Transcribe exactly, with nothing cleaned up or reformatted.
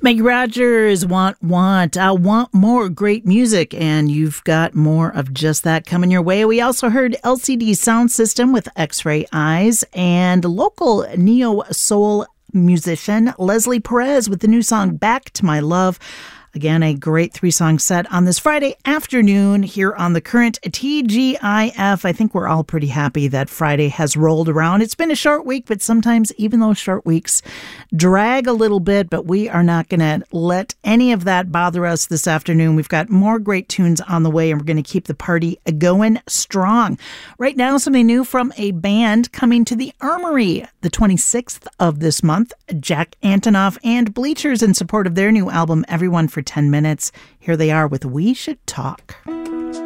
Maggie Rogers, Want, Want. I want more great music, and you've got more of just that coming your way. We also heard L C D Sound System with X-Ray Eyes, and local neo-soul musician Leslie Perez with the new song Back to My Love. Again, a great three-song set on this Friday afternoon here on the Current T G I F. I think we're all pretty happy that Friday has rolled around. It's been a short week, but sometimes even those short weeks drag a little bit, but we are not going to let any of that bother us this afternoon. We've got more great tunes on the way, and we're going to keep the party going strong. Right now, something new from a band coming to the Armory the twenty-sixth of this month. Jack Antonoff and Bleachers in support of their new album, Everyone for ten minutes. Here they are with We Should Talk.